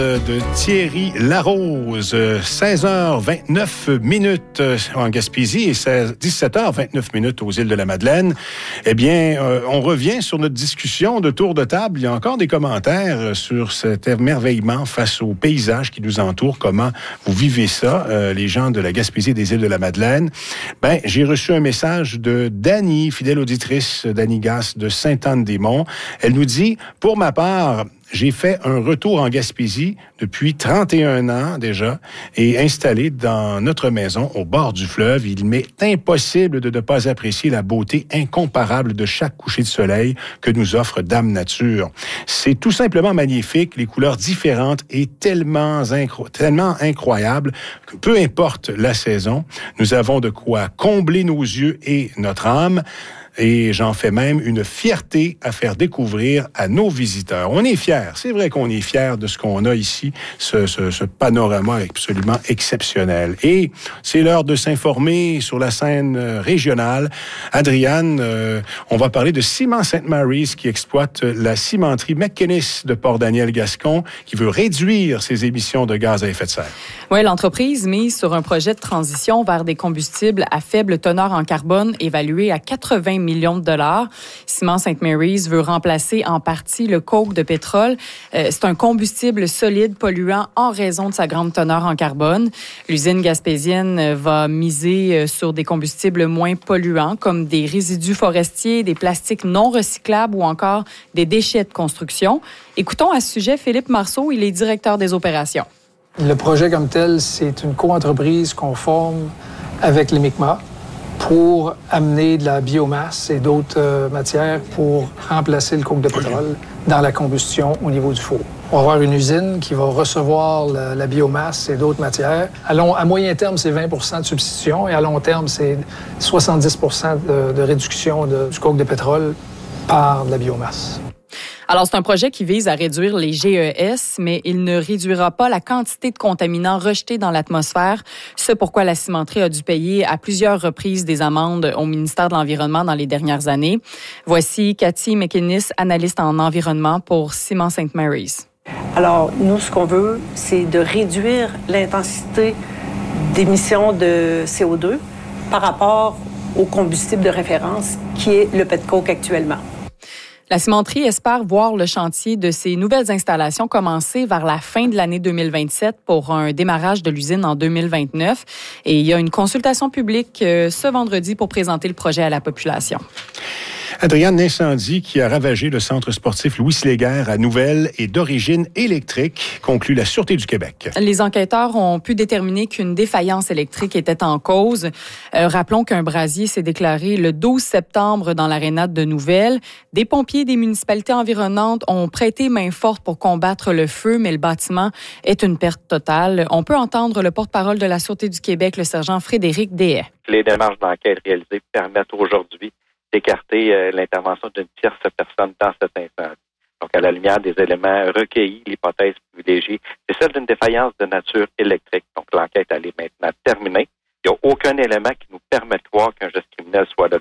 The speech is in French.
De Thierry Larose, 16h29 en Gaspésie et 17h29 aux îles de la Madeleine. Eh bien, on revient sur notre discussion de tour de table. Il y a encore des commentaires sur cet émerveillement face aux paysages qui nous entourent. Comment vous vivez ça, les gens de la Gaspésie et des îles de la Madeleine? Ben, j'ai reçu un message de Dany, fidèle auditrice, Dany Gasse de Sainte-Anne-des-Monts. Elle nous dit, pour ma part, j'ai fait un retour en Gaspésie depuis 31 ans déjà et installé dans notre maison au bord du fleuve. Il m'est impossible de ne pas apprécier la beauté incomparable de chaque coucher de soleil que nous offre Dame Nature. C'est tout simplement magnifique, les couleurs différentes et tellement incroyables que peu importe la saison, nous avons de quoi combler nos yeux et notre âme. Et j'en fais même une fierté à faire découvrir à nos visiteurs. On est fiers, c'est vrai qu'on est fiers de ce qu'on a ici, ce panorama absolument exceptionnel. Et c'est l'heure de s'informer sur la scène régionale. Adriane, on va parler de Ciment St. Mary's qui exploite la cimenterie McInnis de Port-Daniel-Gascon qui veut réduire ses émissions de gaz à effet de serre. Oui, l'entreprise mise sur un projet de transition vers des combustibles à faible teneur en carbone évalué à 80 millions de dollars. Ciment St. Mary's veut remplacer en partie le coke de pétrole. C'est un combustible solide polluant en raison de sa grande teneur en carbone. L'usine gaspésienne va miser sur des combustibles moins polluants comme des résidus forestiers, des plastiques non recyclables ou encore des déchets de construction. Écoutons à ce sujet Philippe Marceau, il est directeur des opérations. Le projet comme tel, c'est une co-entreprise qu'on forme avec les Mi'kmaq pour amener de la biomasse et d'autres matières pour remplacer le coke de pétrole dans la combustion au niveau du four. On va avoir une usine qui va recevoir la biomasse et d'autres matières. À moyen terme, c'est 20 de substitution et à long terme, c'est 70 de réduction du coke de pétrole par de la biomasse. Alors, c'est un projet qui vise à réduire les GES, mais il ne réduira pas la quantité de contaminants rejetés dans l'atmosphère. C'est pourquoi la cimenterie a dû payer à plusieurs reprises des amendes au ministère de l'Environnement dans les dernières années. Voici Cathy McInnis, analyste en environnement pour Ciment St. Mary's. Alors, nous, ce qu'on veut, c'est de réduire l'intensité d'émissions de CO2 par rapport au combustible de référence qui est le petcoke actuellement. La cimenterie espère voir le chantier de ces nouvelles installations commencer vers la fin de l'année 2027 pour un démarrage de l'usine en 2029. Et il y a une consultation publique ce vendredi pour présenter le projet à la population. Adriane, l'incendie qui a ravagé le centre sportif Louis Sléguer à Nouvelle est d'origine électrique, conclut la Sûreté du Québec. Les enquêteurs ont pu déterminer qu'une défaillance électrique était en cause. Rappelons qu'un brasier s'est déclaré le 12 septembre dans l'aréna de Nouvelle. Des pompiers des municipalités environnantes ont prêté main forte pour combattre le feu, mais le bâtiment est une perte totale. On peut entendre le porte-parole de la Sûreté du Québec, le sergent Frédéric Deshaies. Les démarches d'enquête réalisées permettent aujourd'hui d'écarter l'intervention d'une tierce personne dans cet incendie. Donc, à la lumière des éléments recueillis, l'hypothèse privilégiée, c'est celle d'une défaillance de nature électrique. Donc, l'enquête, elle est maintenant terminée. Il n'y a aucun élément qui nous permet de croire qu'un geste criminel soit à l'origine.